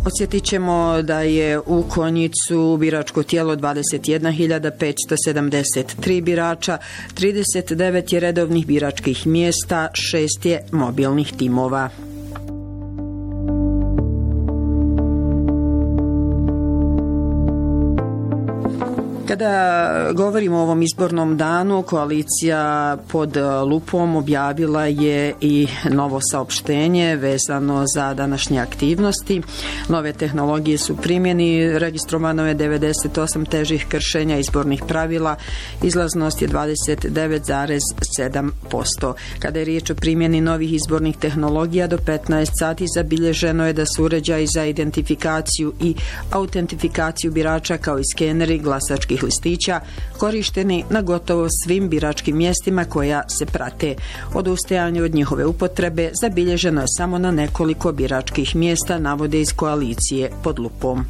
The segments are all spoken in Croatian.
Podsjetit ćemo da je u Konjicu biračko tijelo 21.573 birača, 39 je redovnih biračkih mjesta, 6 je mobilnih timova. Kada govorimo o ovom izbornom danu, koalicija pod lupom objavila je i novo saopštenje vezano za današnje aktivnosti. Nove tehnologije su primjeni, registrovano je 98 težih kršenja izbornih pravila, izlaznost je 29,7%. Kada je riječ o primjeni novih izbornih tehnologija, do 15 sati zabilježeno je da su uređaji za identifikaciju i autentifikaciju birača kao i skeneri glasačkih listića korišteni na gotovo svim biračkim mjestima koja se prate. Odustajanje od njihove upotrebe zabilježeno je samo na nekoliko biračkih mjesta, navode iz koalicije pod lupom.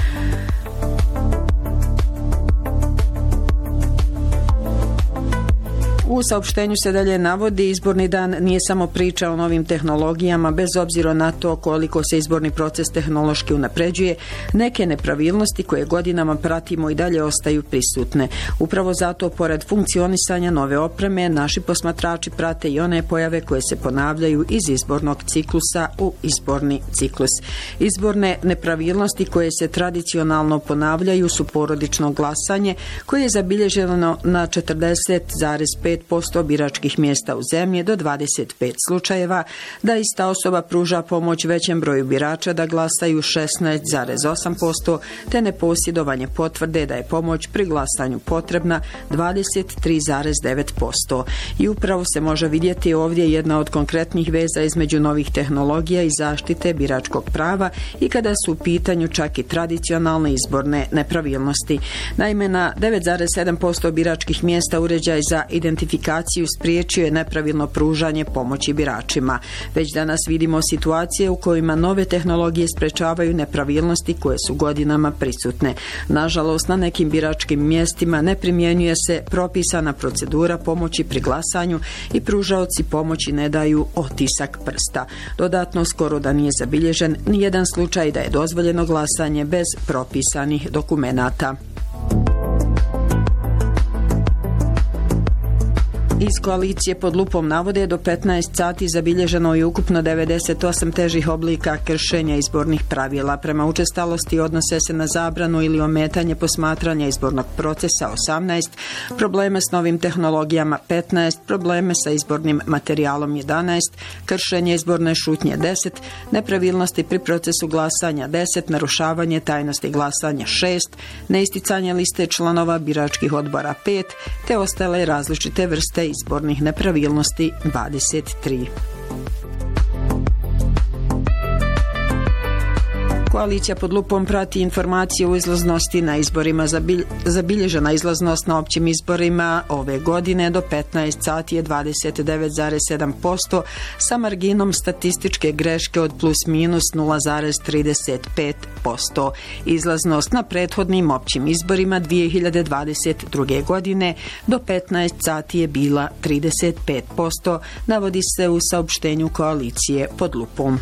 U saopštenju se dalje navodi, izborni dan nije samo priča o novim tehnologijama, bez obzira na to koliko se izborni proces tehnološki unapređuje, neke nepravilnosti koje godinama pratimo i dalje ostaju prisutne. Upravo zato, pored funkcionisanja nove opreme, naši posmatrači prate i one pojave koje se ponavljaju iz izbornog ciklusa u izborni ciklus. Izborne nepravilnosti koje se tradicionalno ponavljaju su porodično glasanje, koje je zabilježeno na 40,5% biračkih mjesta u zemlji, do 25 slučajeva, da ista osoba pruža pomoć većem broju birača da glasaju 16,8%, te neposjedovanje potvrde da je pomoć pri glasanju potrebna 23,9%. I upravo se može vidjeti ovdje jedna od konkretnih veza između novih tehnologija i zaštite biračkog prava i kada su u pitanju čak i tradicionalne izborne nepravilnosti. Naime, na 9,7% biračkih mjesta uređaj za identifikaciju spriječio je nepravilno pružanje pomoći biračima. Već danas vidimo situacije u kojima nove tehnologije sprečavaju nepravilnosti koje su godinama prisutne. Nažalost, na nekim biračkim mjestima ne primjenjuje se propisana procedura pomoći pri glasanju i pružaoci pomoći ne daju otisak prsta. Dodatno, skoro da nije zabilježen nijedan slučaj da je dozvoljeno glasanje bez propisanih dokumenata. Iz koalicije pod lupom navode, do 15 sati zabilježeno je ukupno 98 težih oblika kršenja izbornih pravila. Prema učestalosti odnose se na zabranu ili ometanje posmatranja izbornog procesa 18, probleme s novim tehnologijama 15, probleme sa izbornim materijalom 11, kršenje izborne šutnje 10, nepravilnosti pri procesu glasanja 10, narušavanje tajnosti glasanja 6, neisticanje liste članova biračkih odbora 5, te ostale različite vrste izbornih nepravilnosti 23. Koalicija pod lupom prati informacije o izlaznosti na izborima. Zabilježena izlaznost na općim izborima ove godine do 15 sati je 29,7% sa marginom statističke greške od plus minus 0,35%. Izlaznost na prethodnim općim izborima 2022. godine do 15 sati je bila 35%, navodi se u saopštenju koalicije pod lupom.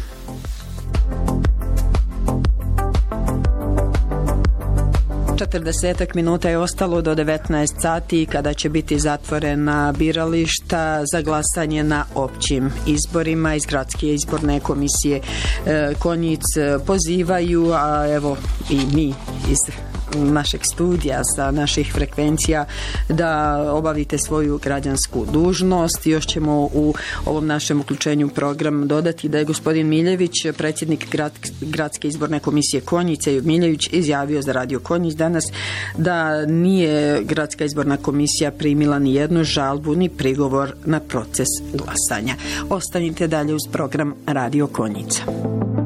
40 minuta je ostalo do 19 sati kada će biti zatvorena birališta za glasanje na općim izborima. Iz Gradske izborne komisije Konjic pozivaju, a evo i mi iz našeg studija, sa naših frekvencija, da obavite svoju građansku dužnost. Još ćemo u ovom našem uključenju program dodati da je gospodin Miljević, predsjednik Gradske izborne komisije Konjice, Miljević, izjavio za Radio Konjic danas da nije Gradska izborna komisija primila ni jednu žalbu ni prigovor na proces glasanja. Ostanite dalje uz program Radio Konjica.